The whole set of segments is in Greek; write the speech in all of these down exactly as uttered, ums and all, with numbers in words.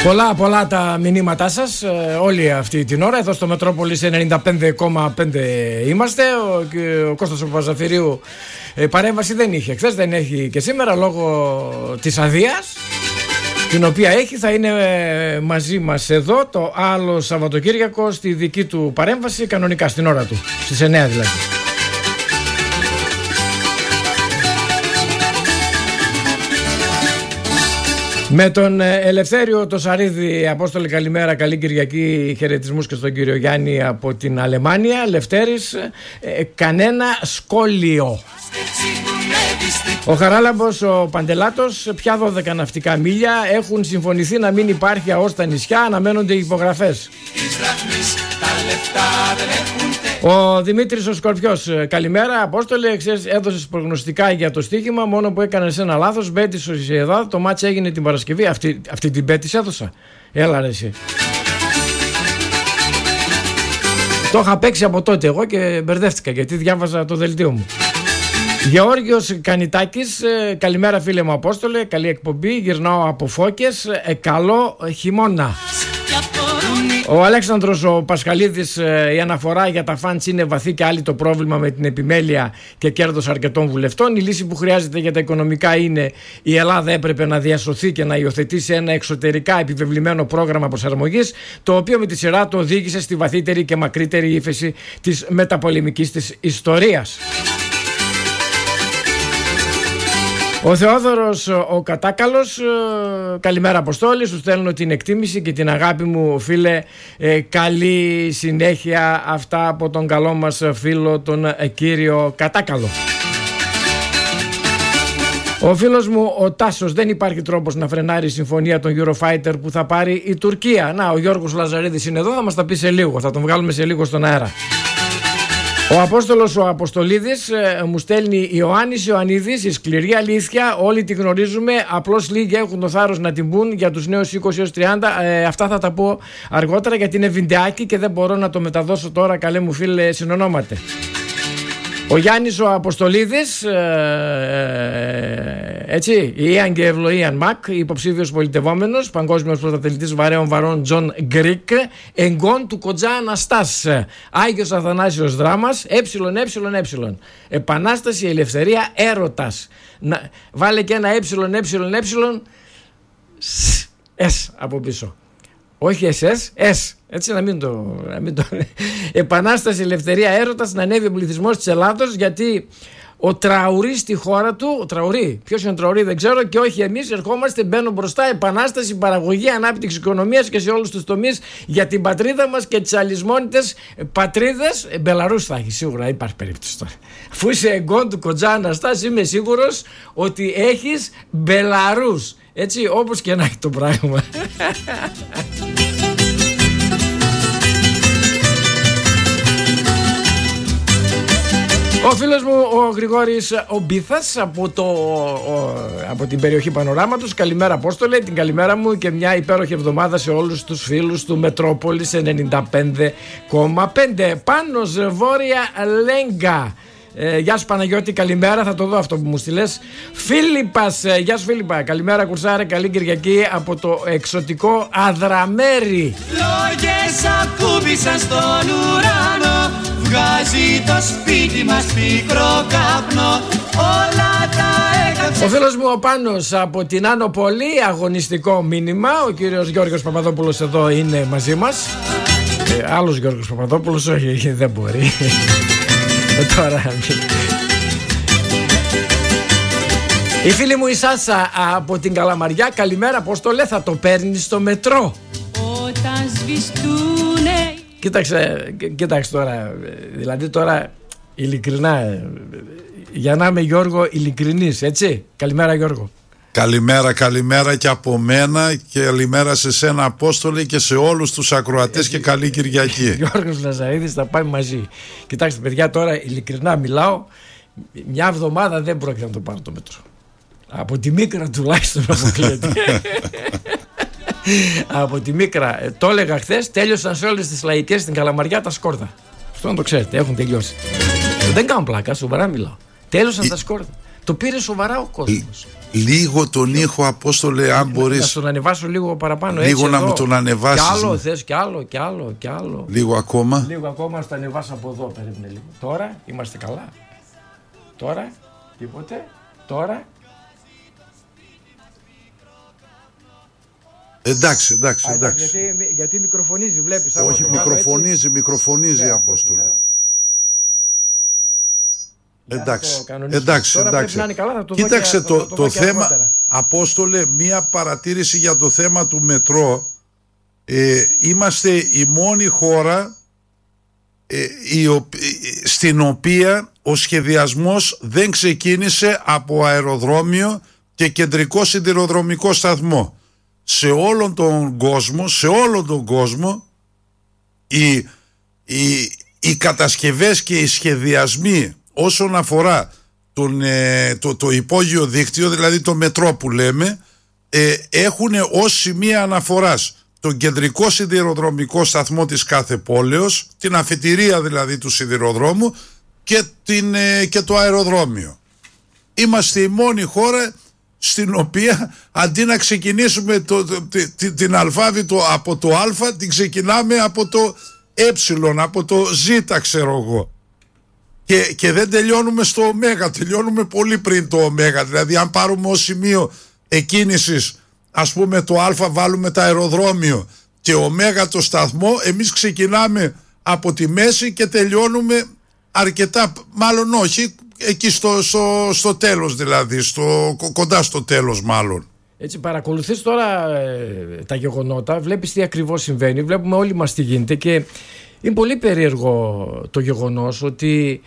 Πολλά πολλά τα μηνύματά σας ε, όλη αυτή την ώρα. Εδώ στο Μετρόπολης ενενήντα πέντε κόμμα πέντε είμαστε. Ο, ο Κώστας ο Παπαζαφυρίου ε, παρέμβαση δεν είχε χθες, δεν έχει και σήμερα λόγω της αδείας την οποία έχει. Θα είναι ε, μαζί μας εδώ το άλλο Σαββατοκύριακο στη δική του παρέμβαση, κανονικά στην ώρα του, στις εννιά δηλαδή. Με τον Ελευθέριο το Σαρίδη, Απόστολε, καλημέρα, καλή Κυριακή, χαιρετισμούς και στον κύριο Γιάννη από την Αλεμάνια. Ελευθέρης, ε, κανένα σχόλιο. Ο Χαράλαμπος, ο Παντελάτος, πια δώδεκα ναυτικά μίλια έχουν συμφωνηθεί να μην υπάρχει ΑΟΣ στα νησιά, αναμένονται οι υπογραφές. Ο Δημήτρης ο Σκορπιός, καλημέρα Απόστολε, έδωσες προγνωστικά για το στοίχημα, μόνο που έκανες ένα λάθος, μπέτης ο Σιεδά, το μάτς έγινε την Παρασκευή, αυτή, αυτή την μπέτης έδωσα, έλα ρε εσύ. Το είχα παίξει από τότε εγώ και μπερδεύτηκα γιατί διάβαζα το δελτίο μου. Γεώργιος Κανιτάκης, καλημέρα φίλε μου Απόστολε, καλή εκπομπή, γυρνάω από Φώκες, καλό χειμώνα. Ο Αλέξανδρος ο Πασχαλίδης, η αναφορά για τα φαντς είναι βαθύ και άλλη το πρόβλημα με την επιμέλεια και κέρδος αρκετών βουλευτών. Η λύση που χρειάζεται για τα οικονομικά είναι η Ελλάδα έπρεπε να διασωθεί και να υιοθετήσει ένα εξωτερικά επιβεβλημένο πρόγραμμα προσαρμογής, το οποίο με τη σειρά του οδήγησε στη βαθύτερη και μακρύτερη ύφεση της μεταπολεμικής της ιστορίας. Ο Θεόδωρος ο Κατάκαλος, καλημέρα Αποστόλη, σου στέλνω την εκτίμηση και την αγάπη μου φίλε, ε, καλή συνέχεια, αυτά από τον καλό μας φίλο τον ε, κύριο Κατάκαλο. Ο φίλος μου ο Τάσος, δεν υπάρχει τρόπος να φρενάρει η συμφωνία των Eurofighter που θα πάρει η Τουρκία. Να, ο Γιώργος Λαζαρίδης είναι εδώ, θα μας τα πει σε λίγο, θα τον βγάλουμε σε λίγο στον αέρα. Ο Απόστολος ο Αποστολίδης ε, μου στέλνει Ιωάννης Ιωαννίδης, η σκληρή αλήθεια, όλοι τη γνωρίζουμε, απλώς λίγοι έχουν το θάρρος να την πούν για τους νέους είκοσι έως τριάντα, ε, αυτά θα τα πω αργότερα γιατί είναι βιντεάκι και δεν μπορώ να το μεταδώσω τώρα, καλέ μου φίλε συνονόματε. Ο Γιάννης ο Αποστολίδης, ε, ε, έτσι, η Ιαν και Ευλοίαν Μακ, υποψήφιος πολιτευόμενος, παγκόσμιος πρωταθλητής βαρέων βαρών Τζον Γκρικ, εγγόν του Κοντζά Αναστάς, Άγιος Αθανάσιος Δράμας, ε, ε, ε, επανάσταση, ελευθερία, έρωτας. Να, βάλε και ένα ε, ε, ε, ε, S από πίσω. Όχι ες ες, S. Έτσι να μην το, να μην το... Επανάσταση, ελευθερία, έρωτας, να ανέβει ο πληθυσμός της Ελλάδος, γιατί ο Τραουρί στη χώρα του, ο Τραουρί, ποιος είναι ο Τραουρί δεν ξέρω, και όχι εμείς, ερχόμαστε, μπαίνουν μπροστά, επανάσταση, παραγωγή, ανάπτυξη οικονομίας και σε όλους τους τομείς για την πατρίδα μας και τις αλυσμόνητες πατρίδες. Μπελαρούς θα έχει σίγουρα, υπάρχει περίπτωση τώρα. Αφού είσαι εγγόν του Κοντζά Αναστάς, είμαι σίγουρος ότι έχεις Μπελαρούς. Έτσι, όπως και να έχει το πράγμα. Ο φίλος μου ο Γρηγόρης ο Μπίθας από, το, ο, από την περιοχή Πανοράματος, καλημέρα Απόστολε, την καλημέρα μου και μια υπέροχη εβδομάδα σε όλους τους φίλους του Μετρόπολης ενενήντα πέντε κόμμα πέντε. Πάνος Βόρεια Λέγκα. Ε, γεια σου Παναγιώτη, καλημέρα, θα το δω αυτό που μου στείλες. Φίλιππας, ε, γεια σου Φίλιππα, καλημέρα κουρσάρε, καλή Κυριακή από το εξωτικό Αδραμέρι. Λόγες ακούμπησαν στον ουρανό, βγάζει το σπίτι μας πικρό καπνό, όλα τα έκαψε. Ο φίλος μου ο Πάνος από την Άνω Πολύ, αγωνιστικό μήνυμα, ο κύριος Γιώργος Παπαδόπουλος εδώ είναι μαζί μας. ε, Άλλος Γιώργος Παπαδόπουλος, όχι δεν μπορεί. Τώρα. Η φίλη μου η Σάσα από την Καλαμαριά, καλημέρα Απόστολε, θα το παίρνεις στο μετρό. Όταν σβηστούνε. Κοίταξε, κοίταξε τώρα, δηλαδή τώρα ειλικρινά, για να είμαι Γιώργο ειλικρινής, έτσι. Καλημέρα Γιώργο. Καλημέρα, καλημέρα και από μένα και καλημέρα σε σένα Απόστολε και σε όλους τους ακροατές και καλή Κυριακή. Γιώργος Λαζαρίδης θα πάει μαζί. Κοιτάξτε παιδιά, τώρα ειλικρινά μιλάω, μια εβδομάδα δεν πρόκειται να το πάρω το μέτρο. Από τη Μίκρα τουλάχιστον αποκλείεται. Από τη Μίκρα, ε, το έλεγα χθες, τέλειωσαν σε όλες τις λαϊκές στην Καλαμαριά τα σκόρδα. Αυτό να το ξέρετε, έχουν τελειώσει. Δεν κάνω πλάκα, σοβαρά μιλάω. Τέλειωσαν τα σκόρδα. Το πήρε σοβαρά ο κόσμος. Λίγο τον ήχο, Απόστολε, αν μπορείς. Να τον ανεβάσω λίγο παραπάνω. Λίγο έτσι, να εδώ. μου τον ανεβάσεις. Κι άλλο ναι. θες, κι άλλο, κι άλλο, κι άλλο. Λίγο ακόμα. Λίγο ακόμα, να το ανεβάσω από εδώ, περίμενε λίγο. Τώρα είμαστε καλά. Τώρα, τίποτε. Τώρα. Εντάξει, εντάξει, Α, εντάξει. γιατί, γιατί μικροφωνίζει, βλέπεις. Όχι, μικροφωνίζει, μικροφωνίζει, ναι, Απόστολε. Εντάξει, εντάξει, τώρα εντάξει. Να είναι καλά, θα το Κοίταξε και, το, το, το, το θέμα, αργότερα. Απόστολε, μία παρατήρηση για το θέμα του μετρό. Ε, είμαστε η μόνη χώρα ε, η, ο, στην οποία ο σχεδιασμός δεν ξεκίνησε από αεροδρόμιο και κεντρικό σιδηροδρομικό σταθμό. Σε όλον τον κόσμο, σε όλον τον κόσμο οι, οι, οι κατασκευές και οι σχεδιασμοί όσον αφορά τον, ε, το, το υπόγειο δίκτυο, δηλαδή το μετρό που λέμε, ε, έχουν ως σημεία αναφοράς τον κεντρικό σιδηροδρομικό σταθμό της κάθε πόλεως, την αφετηρία δηλαδή του σιδηροδρόμου και, την, ε, και το αεροδρόμιο. Είμαστε η μόνη χώρα στην οποία αντί να ξεκινήσουμε το, το, το, την αλφάβητο από το α, την ξεκινάμε από το ε, από το ζ, ξέρω εγώ. Και, και δεν τελειώνουμε στο ω, τελειώνουμε πολύ πριν το ω. Δηλαδή αν πάρουμε ως σημείο εκκίνησης, ας πούμε το α βάλουμε το αεροδρόμιο και ω το σταθμό, εμείς ξεκινάμε από τη μέση και τελειώνουμε αρκετά, μάλλον όχι, εκεί στο, στο, στο τέλος δηλαδή, στο, κοντά στο τέλος μάλλον. Έτσι παρακολουθείς τώρα ε, τα γεγονότα, βλέπεις τι ακριβώς συμβαίνει, βλέπουμε όλοι μας τι γίνεται και είναι πολύ περίεργο το γεγονός ότι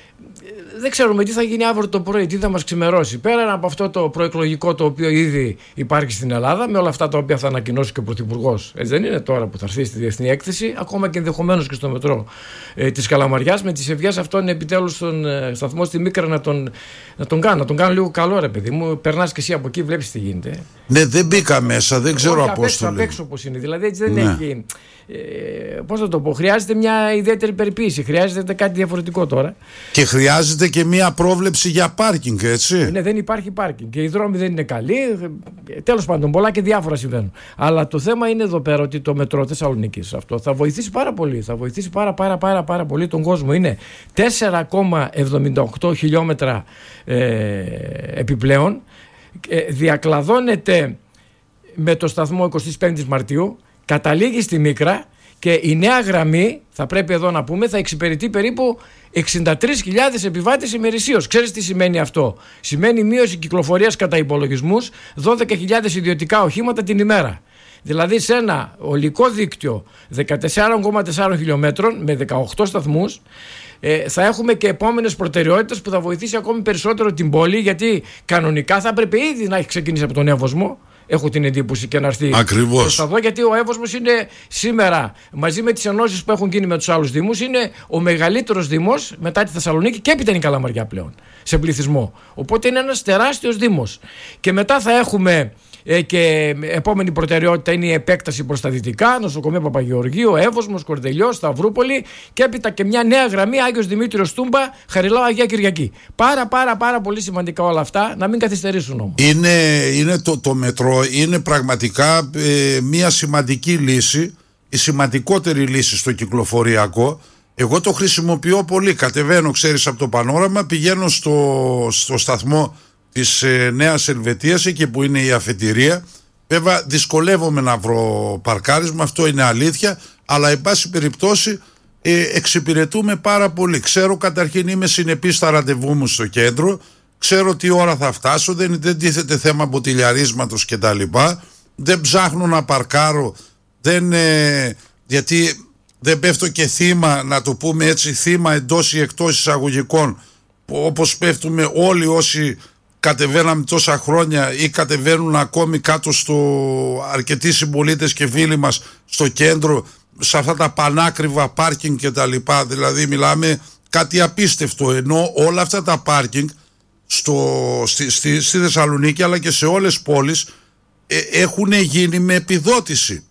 δεν ξέρουμε τι θα γίνει αύριο το πρωί, τι θα μας ξημερώσει. Πέραν από αυτό το προεκλογικό το οποίο ήδη υπάρχει στην Ελλάδα, με όλα αυτά τα οποία θα ανακοινώσει και ο Πρωθυπουργός. Έτσι δεν είναι τώρα που θα έρθει στη διεθνή έκθεση, ακόμα και ενδεχομένως και στο μετρό ε, της Καλαμαριάς, με τις ευχές αυτών επιτέλους στον ε, σταθμό στη Μίκρα να τον, να τον κάνω. Να τον κάνω λίγο καλό, ρε παιδί μου. Περνάς και εσύ από εκεί, βλέπεις τι γίνεται. Ναι, δεν μπήκα μέσα, δεν ξέρω, Απόστολε. Απ' έξω πώς είναι. Δηλαδή έτσι δεν ναι. έχει. Ε, πώς θα το πω, χρειάζεται μια ιδιαίτερη περιποίηση, χρειάζεται κάτι διαφορετικό τώρα. Και χρειάζεται και μια πρόβλεψη για πάρκινγκ, έτσι. Ναι, δεν υπάρχει πάρκινγκ και οι δρόμοι δεν είναι καλοί. Τέλος πάντων, πολλά και διάφορα συμβαίνουν. Αλλά το θέμα είναι εδώ πέρα ότι το μετρό Θεσσαλονίκης αυτό θα βοηθήσει πάρα πολύ. Θα βοηθήσει πάρα, πάρα, πάρα, πάρα πολύ τον κόσμο. Είναι τέσσερα κόμμα εβδομήντα οκτώ χιλιόμετρα ε, επιπλέον. Ε, διακλαδώνεται με το σταθμό εικοστή πέμπτη Μαρτίου. Καταλήγει στη Μίκρα και η νέα γραμμή, θα πρέπει εδώ να πούμε, θα εξυπηρετεί περίπου εξήντα τρεις χιλιάδες επιβάτες ημερησίως. Ξέρεις τι σημαίνει αυτό? Σημαίνει μείωση κυκλοφορίας κατά υπολογισμούς δώδεκα χιλιάδες ιδιωτικά οχήματα την ημέρα. Δηλαδή σε ένα ολικό δίκτυο δεκατέσσερα κόμμα τέσσερα χιλιόμετρων με δεκαοκτώ σταθμούς ε, θα έχουμε και επόμενες προτεραιότητες που θα βοηθήσει ακόμη περισσότερο την πόλη, γιατί κανονικά θα έπρεπε ήδη να έχει ξεκινήσει από τον Εύωσμο. Έχω την εντύπωση και να έρθει. Ακριβώς. Θα δω, γιατί ο Εύωσμος είναι σήμερα, μαζί με τις ενώσεις που έχουν γίνει με τους άλλους δήμους, είναι ο μεγαλύτερος δήμος μετά τη Θεσσαλονίκη και έπειτα είναι η Καλαμαριά πλέον σε πληθυσμό. Οπότε είναι ένας τεράστιος δήμος. Και μετά θα έχουμε ε, και επόμενη προτεραιότητα είναι η επέκταση προς τα δυτικά, νοσοκομείο Παπαγεωργίου, Εύωσμος, Κορδελιός, Σταυρούπολη και έπειτα και μια νέα γραμμή Άγιος Δημήτριος Τούμπα, Χαριλάου Αγία Κυριακή. Πάρα πάρα πάρα πολύ σημαντικά όλα αυτά, να μην καθυστερήσουν όμως. Είναι, είναι το, το μετρό είναι πραγματικά ε, μια σημαντική λύση, η σημαντικότερη λύση στο κυκλοφοριακό. Εγώ το χρησιμοποιώ πολύ, κατεβαίνω, ξέρεις, από το Πανόραμα, πηγαίνω στο, στο σταθμό της ε, Νέας Ελβετίας, εκεί που είναι η αφετηρία. Βέβαια δυσκολεύομαι να βρω παρκάρισμα, αυτό είναι αλήθεια, αλλά εν πάση περιπτώσει ε, εξυπηρετούμε πάρα πολύ. Ξέρω, καταρχήν είμαι συνεπής στα ραντεβού μου στο κέντρο, ξέρω τι ώρα θα φτάσω, δεν, δεν τίθεται θέμα μποτιλιαρίσματος και τα λοιπά, δεν ψάχνω να παρκάρω, δεν, ε, γιατί δεν πέφτω και θύμα, να το πούμε έτσι, θύμα εντός ή εκτός εισαγωγικών, όπως πέφτουμε όλοι όσοι κατεβαίναμε τόσα χρόνια ή κατεβαίνουν ακόμη κάτω στο, αρκετοί συμπολίτες και φίλοι μας στο κέντρο, σε αυτά τα πανάκριβα πάρκινγκ και τα λοιπά. Δηλαδή μιλάμε κάτι απίστευτο, ενώ όλα αυτά τα πάρκινγκ στο, στη, στη, στη Θεσσαλονίκη αλλά και σε όλες τις πόλεις ε, έχουν γίνει με επιδότηση,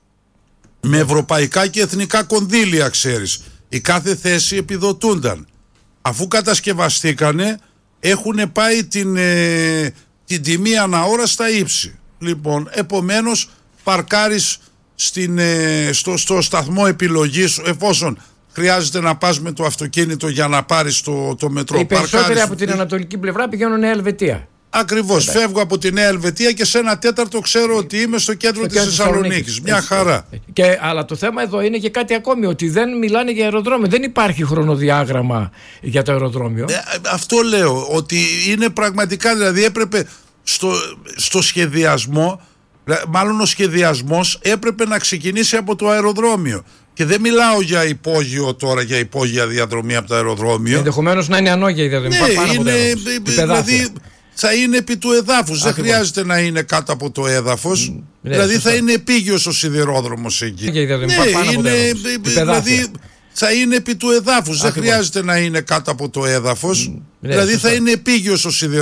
με ευρωπαϊκά και εθνικά κονδύλια, ξέρεις. Η κάθε θέση επιδοτούνταν. Αφού κατασκευαστήκανε, έχουν πάει την, ε, την τιμή ανά ώρα στα ύψη. Λοιπόν, επομένως παρκάρεις στην, ε, στο, στο σταθμό επιλογής σου, εφόσον χρειάζεται να πας με το αυτοκίνητο για να πάρεις το, το μετρό. Οι περισσότεροι παρκάρεις, από την ανατολική πλευρά πηγαίνουν Νέα Ελβετία. Ακριβώς, φεύγω από τη Νέα Ελβετία και σε ένα τέταρτο ξέρω ότι είμαι στο κέντρο της Θεσσαλονίκης. Μια Έτσι, χαρά. Και, αλλά το θέμα εδώ είναι και κάτι ακόμη, ότι δεν μιλάνε για αεροδρόμιο. Δεν υπάρχει χρονοδιάγραμμα για το αεροδρόμιο. Ε, αυτό λέω, ότι είναι πραγματικά, δηλαδή έπρεπε στο, στο σχεδιασμό, μάλλον ο σχεδιασμός έπρεπε να ξεκινήσει από το αεροδρόμιο. Και δεν μιλάω για υπόγειο τώρα, για υπόγεια διαδρομή από το αεροδρόμιο. Ενδεχομένως να είναι ανώγεια η διαδρομή. Ναι, είναι, δηλαδή θα είναι επί του εδάφους. Δεν χρειάζεται να είναι κάτω από το έδαφος. Mm, δηλαδή σωστά. Θα είναι επίγειος ο σιδηρόδρομος εκεί. Ναι, είναι, δηλαδή θα είναι επί του εδάφους. Δεν χρειάζεται να είναι κάτω από το έδαφος. Mm, δηλαδή θα είναι επίγειος ο σιδηρόδρομος.